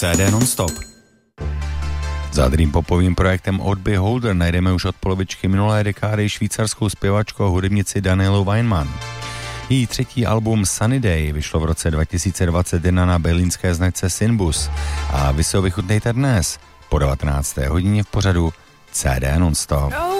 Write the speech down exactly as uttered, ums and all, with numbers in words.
C D non-stop. Za dream popovým projektem Odd Beholder najdeme už od polovičky minulé dekády švýcarskou zpěvačku a hudebnici Danielu Weinmann. Její třetí album Sunny Day vyšlo v roce dva tisíce dvacet jedna na berlínské značce Sinbus a vy si ho vychutnejte dnes po devatenácté hodině v pořadu C D non-stop.